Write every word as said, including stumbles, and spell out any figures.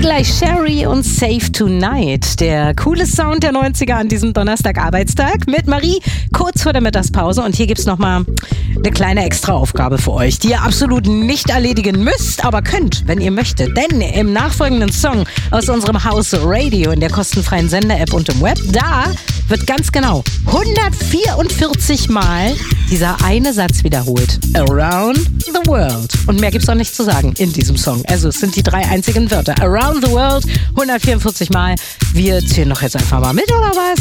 gleich Sherry und Save Tonight. Der coole Sound der neunziger an diesem Donnerstag-Arbeitstag mit Marie kurz vor der Mittagspause. Und hier gibt's nochmal eine kleine Extraaufgabe für euch, die ihr absolut nicht erledigen müsst, aber könnt, wenn ihr möchtet. Denn im nachfolgenden Song aus unserem Haus Radio in der kostenfreien Sender-App und im Web, da wird ganz genau hundertvierundvierzig Mal dieser eine Satz wiederholt. Around the World. Und mehr gibt's auch nicht zu sagen in diesem Song. Also es sind die drei einzigen Wörter. Around the World, hundertvierundvierzig Mal. Wir zählen doch jetzt einfach mal mit, oder was?